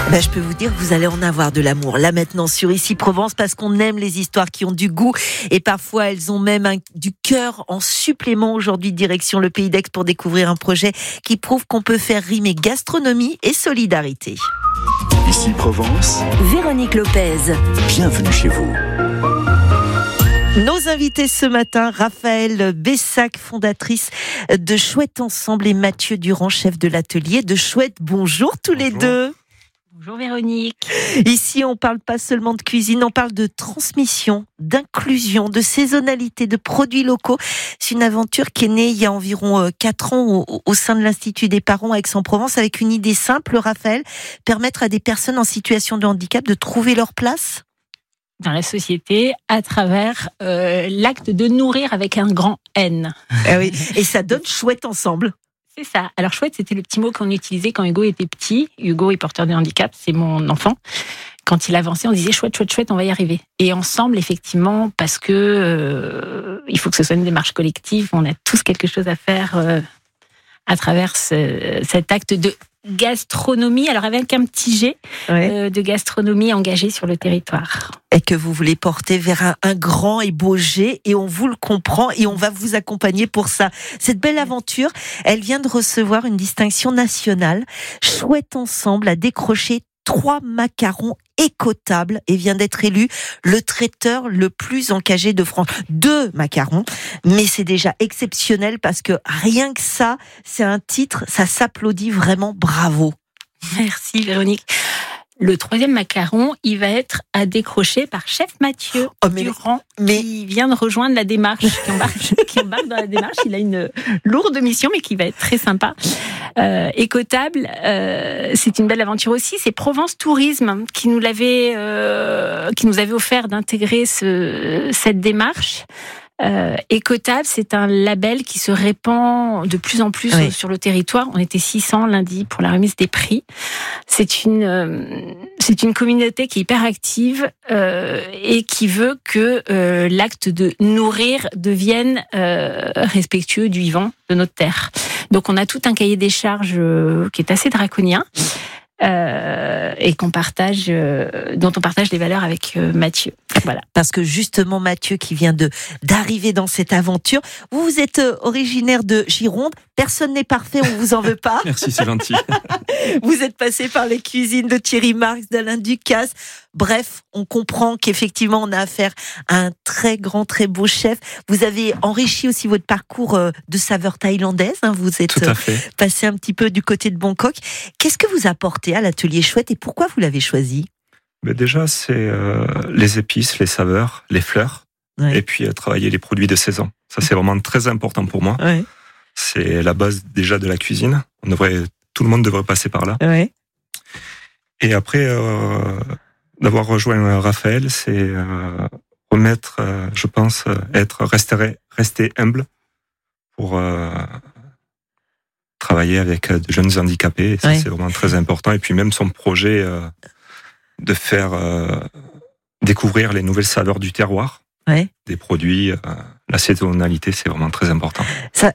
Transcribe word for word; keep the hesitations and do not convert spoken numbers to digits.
Ben, je peux vous dire que vous allez en avoir de l'amour là maintenant sur Ici Provence, parce qu'on aime les histoires qui ont du goût et parfois elles ont même un, du cœur en supplément. Aujourd'hui, direction le Pays d'Aix pour découvrir un projet qui prouve qu'on peut faire rimer gastronomie et solidarité. Ici Provence, Véronique Lopez. Bienvenue chez vous. Nos invités ce matin, Raphaël Bessac, fondatrice de Chouette Ensemble, et Mathieu Durand, chef de l'atelier de Chouette. Bonjour tous bonjour. Les deux. Bonjour Véronique. Ici, on ne parle pas seulement de cuisine, on parle de transmission, d'inclusion, de saisonnalité, de produits locaux. C'est une aventure qui est née il y a environ quatre ans au, au sein de l'Institut des parents à Aix-en-Provence, avec une idée simple, Raphaël, permettre à des personnes en situation de handicap de trouver leur place dans la société à travers euh, l'acte de nourrir avec un grand N. Ah oui. Et ça donne Chouette Ensemble. C'est ça. Alors chouette, c'était le petit mot qu'on utilisait quand Hugo était petit. Hugo est porteur de handicap, c'est mon enfant. Quand il avançait, on disait chouette, chouette, chouette, on va y arriver. Et ensemble, effectivement, parce que euh, il faut que ce soit une démarche collective. On a tous quelque chose à faire euh, à travers ce, cet acte de gastronomie. Alors avec un petit G ouais. euh, de gastronomie engagée sur le territoire. Et que vous voulez porter vers un, un grand et beau G, et on vous le comprend, et on va vous accompagner pour ça. Cette belle aventure, elle vient de recevoir une distinction nationale. Chouette Ensemble a décroché trois macarons écotables et vient d'être élu le traiteur le plus engagé de France. Deux macarons, mais c'est déjà exceptionnel parce que rien que ça, c'est un titre, ça s'applaudit vraiment, bravo. Merci Véronique. Le troisième macaron, il va être à décrocher par chef Mathieu oh, mais Durand, mais... qui vient de rejoindre la démarche, qui embarque, qui embarque dans la démarche. Il a une lourde mission, mais qui va être très sympa. Euh, écotable, euh, c'est une belle aventure aussi. C'est Provence Tourisme qui nous l'avait, euh, qui nous avait offert d'intégrer ce, cette démarche. Euh, Écotable, c'est un label qui se répand de plus en plus oui. sur le territoire. On était six cents lundi pour la remise des prix. C'est une, euh, c'est une communauté qui est hyper active euh, et qui veut que euh, l'acte de nourrir devienne euh, respectueux du vivant, de notre terre. Donc on a tout un cahier des charges euh, qui est assez draconien. Euh, et qu'on partage, euh, dont on partage les valeurs avec euh, Mathieu. Voilà. Parce que justement Mathieu qui vient de d'arriver dans cette aventure, vous vous êtes originaire de Gironde. Personne n'est parfait, on vous en veut pas. Merci, c'est gentil. Vous êtes passé par les cuisines de Thierry Marx, d'Alain Ducasse. Bref, on comprend qu'effectivement on a affaire à un très grand, très beau chef. Vous avez enrichi aussi votre parcours de saveurs thaïlandaises. Hein. Vous êtes passé un petit peu du côté de Bangkok. Qu'est-ce que vous apportez à l'atelier Chouette et pourquoi vous l'avez choisi ? Mais déjà, c'est euh, les épices, les saveurs, les fleurs, ouais. et puis euh, travailler les produits de saison. Ça, c'est vraiment très important pour moi. Ouais. C'est la base déjà de la cuisine. On devrait, tout le monde devrait passer par là. Ouais. Et après, euh, d'avoir rejoint Raphaël, c'est euh, remettre, euh, je pense, être rester, rester humble pour euh, travailler avec de jeunes handicapés. Et ça, ouais. c'est vraiment très important. Et puis même son projet euh, de faire euh, découvrir les nouvelles saveurs du terroir, ouais. des produits, euh, la saisonnalité, c'est vraiment très important. Ça,